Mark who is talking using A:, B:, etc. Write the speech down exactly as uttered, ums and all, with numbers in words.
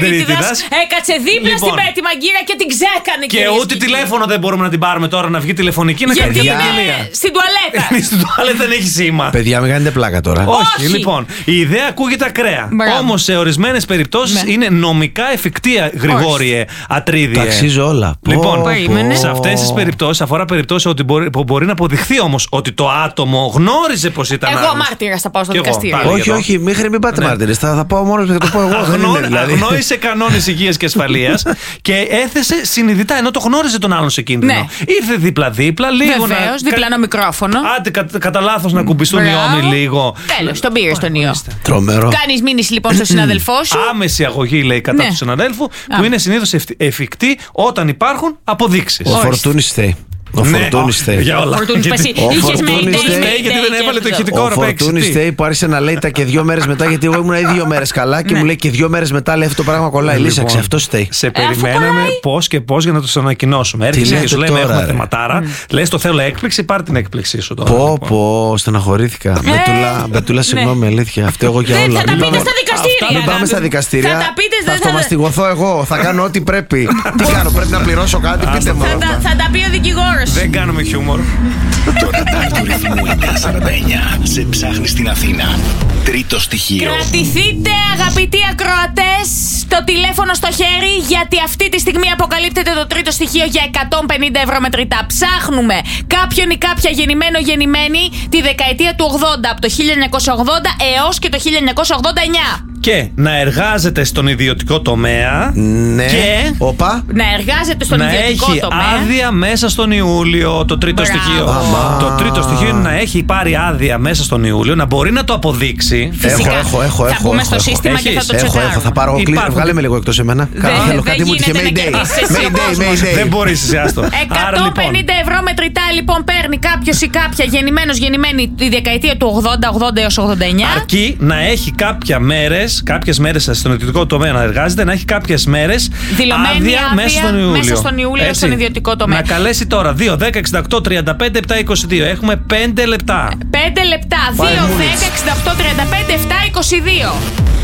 A: Περίτιδας έκατσε δίπλα λοιπόν στην Πέτη Μαγκύρα και την ξέκανε.
B: Και ούτε τηλέφωνο δεν μπορούμε να την πάρουμε τώρα να βγει τηλεφωνική να
A: γιατί
B: κάνει
A: είναι στην τουαλέτα.
B: Στην τουαλέτα δεν έχει σήμα.
C: Παιδιά, μην κάνετε πλάκα τώρα.
B: Όχι, Όχι. Λοιπόν, η ιδέα ακούγεται ακραία. Όμως σε ορισμένες περιπτώσεις ναι. είναι νομικά εφικτή, Γρηγόριε Ατρίδη.
C: Τα αξίζω όλα.
B: Λοιπόν, πω, πω. σε αυτές τις περιπτώσεις αφορά περιπτώσεις ότι μπορεί, που μπορεί να αποδειχθεί όμως ότι το άτομο γνώριζε πως ήταν.
A: Εγώ μάρτυρας θα πάω στο δικαστήριο.
C: Όχι, όχι, μέχρι μην πάτε ναι. μάρτυρες. Θα, θα πάω μόνος και θα το πω εγώ.
B: Αγνώ, δηλαδή. Αγνόησε κανόνες υγείας και ασφαλείας και έθεσε συνειδητά ενώ το γνώριζε τον άλλον σε κίνδυνο. Ναι. Ήρθε δίπλα-δίπλα, λίγο.
A: Βεβαίως, να... διπλανό μικρόφωνο.
B: Άντε, κα, κατά λάθος να κουμπιστούν οι ώμοι λίγο.
A: Τέλος, τον πήρε τον ιό.
C: Τρομερό.
A: Κάνεις μήνυση λοιπόν στον συναδελφό σου.
B: Άμεση αγωγή λέει κατά ναι. του συναδέλφου, που Α. είναι συνήθως εφικτή όταν υπάρχουν αποδείξεις.
C: Ο Φορτούνης στέει. Ο Φορτούνης στέει.
B: Για όλα.
A: Ο Φορτούνης στέει
B: γιατί δεν έβαλε το ηχητικό.
C: Ο Φορτούνης στέει που άρχισε να λέει τα και δύο μέρες μετά, γιατί εγώ ήμουν ήδη δύο μέρες καλά και μου λέει και δύο μέρες μετά λέει αυτό το πράγμα κολλάει. Λύσαξε, αυτό στέει.
B: Σε περιμέναμε πώς και πώς για να το ανακοινώσουμε. Έρχεσαι και σου λέμε έχουμε θεματάρα. Λες το θέλω έκπληξη, πάρ' την έκπληξή σου τώρα.
C: Πω πω, στεναχωρήθηκα. Μπετούλα, συγγνώμη, αλήθεια. Αυτό εγώ για όλα.
A: Θα τα πείτε στα δικαστήρια.
C: Μην πάμε στα δικαστήρια. Θα αυτομαστιγωθώ εγώ. Θα κάνω ό,τι πρέπει. Τι κάνω, πρέπει να πληρώσω κάτι, πείτε μου.
A: Θα τα πει ο δικηγόρος.
B: Δεν κάνουμε χιούμορ.
D: Το ραντάρ του ρυθμού εννιακόσια σαράντα εννιά σε ψάχνει στην Αθήνα. Τρίτο στοιχείο.
A: Κρατηθείτε αγαπητοί ακροατές το τηλέφωνο στο χέρι, γιατί αυτή τη στιγμή αποκαλύπτεται το τρίτο στοιχείο για εκατόν πενήντα ευρώ μετρητά. Ψάχνουμε κάποιον ή κάποια γεννημένο γεννημένη τη δεκαετία του ογδόντα, από το χίλια εννιακόσια ογδόντα έως και το χίλια εννιακόσια ογδόντα εννιά.
B: Και να εργάζεται στον ιδιωτικό τομέα.
C: Ναι.
B: Και
C: Οπα.
A: να εργάζεται στον
B: να
A: ιδιωτικό
B: έχει
A: τομέα.
B: άδεια μέσα στον Ιούλιο. Το τρίτο
A: Μπράβο.
B: στοιχείο.
C: Αμά.
B: Το τρίτο στοιχείο είναι να έχει πάρει άδεια μέσα στον Ιούλιο, να μπορεί να το αποδείξει.
A: Φυσικά.
C: Έχω, έχω, έχω,
A: θα
C: έχω,
A: μπούμε
C: έχω,
A: στο
C: έχω,
A: σύστημα
C: έχεις,
A: και θα το
C: έχω,
A: τσεκάρουμε.
C: έχω, θα πάρω κλείσει. Βγάλε με λίγο εκτός εμένα. Κάνω θέλω κάτι μου τυχε Mayday.
B: Δεν μπορείς εσύ, άστο.
A: εκατόν πενήντα ευρώ μετρητά λοιπόν παίρνει κάποιος ή κάποια γεννημένος γεννημένη τη δεκαετία του ογδόντα, ογδόντα έως ογδόντα εννιά.
B: Αρκεί να έχει κάποια μέρες, κάποιες μέρες στον ιδιωτικό τομέα να εργάζεται, να έχει κάποιες μέρες
A: δηλωμένη άδεια, άδεια
B: μέσα στον Ιούλιο.
A: Μέσα στον Ιούλιο στον ιδιωτικό τομέα.
B: Να καλέσει τώρα δύο, δέκα, εξήντα οκτώ, τριάντα πέντε, επτά, είκοσι δύο. Έχουμε πέντε λεπτά.
A: πέντε λεπτά. δύο, δέκα, εξήντα οκτώ, τριάντα πέντε, επτά, είκοσι δύο.